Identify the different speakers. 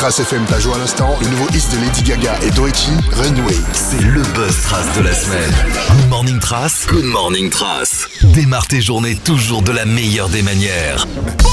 Speaker 1: Trace FM t'a joué à l'instant, le nouveau hit de Lady Gaga et Doechii, Runway.
Speaker 2: C'est le buzz Trace de la semaine. Good morning Trace. Good morning Trace. Démarre tes journées toujours de la meilleure des manières.